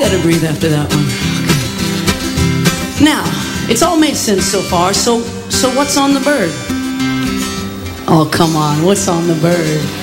gotta breathe after that one. Okay. Now, it's all made sense so far, so what's on the bird? Oh, come on, what's on the bird?